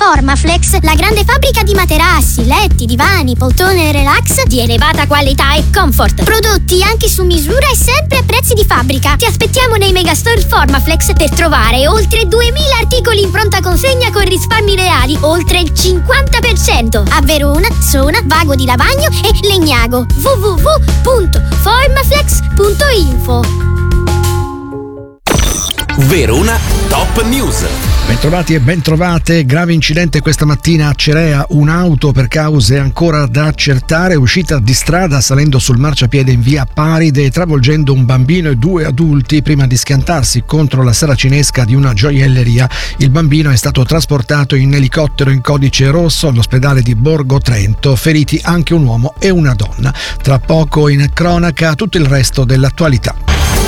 Formaflex, la grande fabbrica di materassi, letti, divani, poltrone relax di elevata qualità e comfort. Prodotti anche su misura e sempre a prezzi di fabbrica. Ti aspettiamo nei megastore Formaflex per trovare oltre 2000 articoli in pronta consegna con risparmi reali oltre il 50%. A Verona, Sona, Vago di Lavagno e Legnago. www.formaflex.info. Verona Top News. Bentrovati e bentrovate. Grave incidente questa mattina a Cerea. Un'auto per cause ancora da accertare è uscita di strada salendo sul marciapiede in via Paride, travolgendo un bambino e 2 adulti prima di schiantarsi contro la saracinesca di una gioielleria. Il bambino è stato trasportato in elicottero in codice rosso all'ospedale di Borgo Trento. Feriti anche un uomo e una donna. Tra poco in cronaca tutto il resto dell'attualità.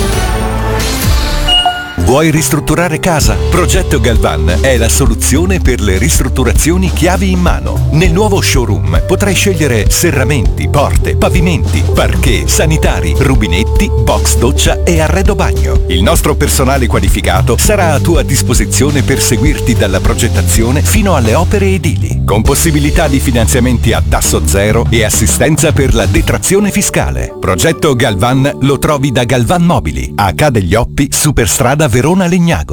Vuoi ristrutturare casa? Progetto Galvan è la soluzione per le ristrutturazioni chiavi in mano. Nel nuovo showroom potrai scegliere serramenti, porte, pavimenti, parquet, sanitari, rubinetti, box doccia e arredo bagno. Il nostro personale qualificato sarà a tua disposizione per seguirti dalla progettazione fino alle opere edili, con possibilità di finanziamenti a tasso zero e assistenza per la detrazione fiscale. Progetto Galvan lo trovi da Galvan Mobili, a Ca' degli Oppi, Superstrada Verona Legnago.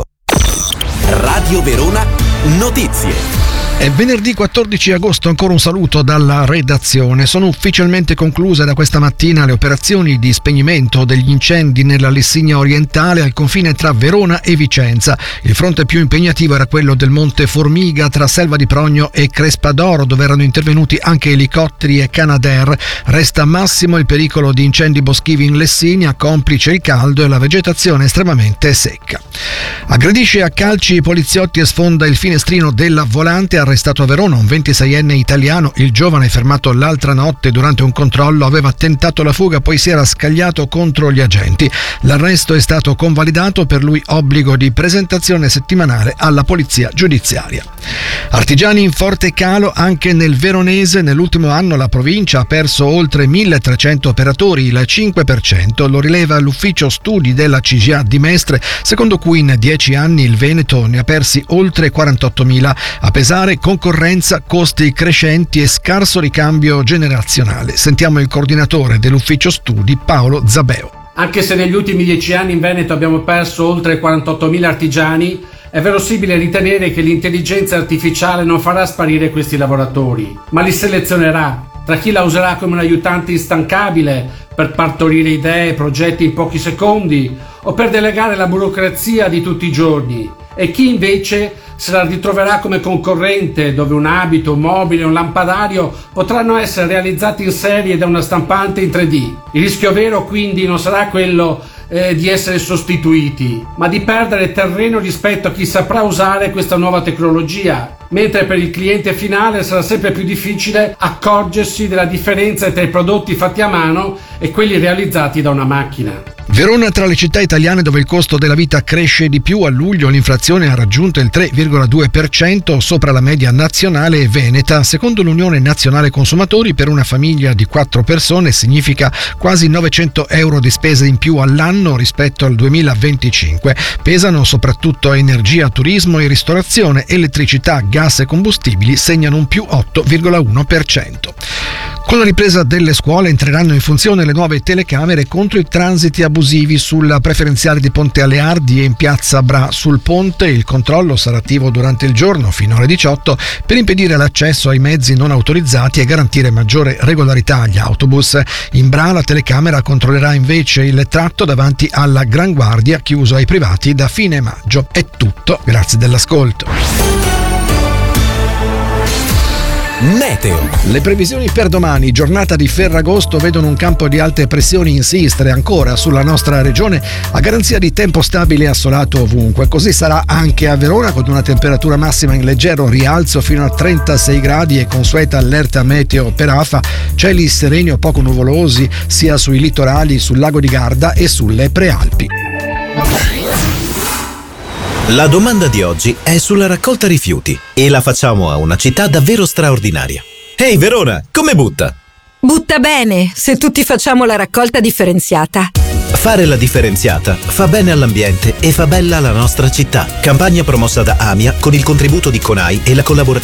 Radio Verona Notizie. È venerdì 14 agosto, ancora un saluto dalla redazione. Sono ufficialmente concluse da questa mattina le operazioni di spegnimento degli incendi nella Lessigna orientale al confine tra Verona e Vicenza. Il fronte più impegnativo era quello del Monte Formiga tra Selva di Progno e Crespadoro, dove erano intervenuti anche elicotteri e Canadair. Resta massimo il pericolo di incendi boschivi in Lessigna, complice il caldo e la vegetazione estremamente secca. Aggredisce a calci i poliziotti e sfonda il finestrino della Volante. Arrestato a Verona un 26enne italiano. Il giovane, fermato l'altra notte durante un controllo, aveva tentato la fuga, poi si era scagliato contro gli agenti. L'arresto è stato convalidato, per lui obbligo di presentazione settimanale alla polizia giudiziaria. Artigiani in forte calo anche nel veronese. Nell'ultimo anno la provincia ha perso oltre 1300 operatori, il 5%, lo rileva l'ufficio studi della CGA di Mestre, secondo cui in 10 anni il Veneto ne ha persi oltre 48.000. A pesare concorrenza, costi crescenti e scarso ricambio generazionale. Sentiamo il coordinatore dell'ufficio studi, Paolo Zabeo. Anche se negli ultimi 10 anni in Veneto abbiamo perso oltre 48.000 artigiani, è verosimile ritenere che l'intelligenza artificiale non farà sparire questi lavoratori, ma li selezionerà tra chi la userà come un aiutante instancabile per partorire idee e progetti in pochi secondi o per delegare la burocrazia di tutti i giorni, e chi invece se la ritroverà come concorrente, dove un abito, un mobile, un lampadario potranno essere realizzati in serie da una stampante in 3D. Il rischio vero quindi non sarà quello di essere sostituiti, ma di perdere terreno rispetto a chi saprà usare questa nuova tecnologia, mentre per il cliente finale sarà sempre più difficile accorgersi della differenza tra i prodotti fatti a mano e quelli realizzati da una macchina. Verona tra le città italiane dove il costo della vita cresce di più. A luglio l'inflazione ha raggiunto il 3,2%, sopra la media nazionale e veneta. Secondo l'Unione Nazionale Consumatori, per una famiglia di 4 persone significa quasi 900 euro di spese in più all'anno rispetto al 2025. Pesano soprattutto energia, turismo e ristorazione. Elettricità, gas e combustibili segnano un più 8,1%. Con la ripresa delle scuole entreranno in funzione le nuove telecamere contro i transiti abusivi sulla preferenziale di Ponte Aleardi e in piazza Bra. Sul ponte il controllo sarà attivo durante il giorno fino alle 18 per impedire l'accesso ai mezzi non autorizzati e garantire maggiore regolarità agli autobus. In Bra la telecamera controllerà invece il tratto davanti alla Gran Guardia, chiuso ai privati da fine maggio. È tutto, grazie dell'ascolto. Meteo. Le previsioni per domani, giornata di Ferragosto, vedono un campo di alte pressioni insistere ancora sulla nostra regione a garanzia di tempo stabile e assolato ovunque. Così sarà anche a Verona, con una temperatura massima in leggero rialzo fino a 36 gradi e consueta allerta meteo per afa, cieli sereni o poco nuvolosi sia sui litorali, sul lago di Garda e sulle prealpi. La domanda di oggi è sulla raccolta rifiuti e la facciamo a una città davvero straordinaria. Ehi Verona, come butta? Butta bene, se tutti facciamo la raccolta differenziata. Fare la differenziata fa bene all'ambiente e fa bella la nostra città. Campagna promossa da AMIA con il contributo di CONAI e la collaborazione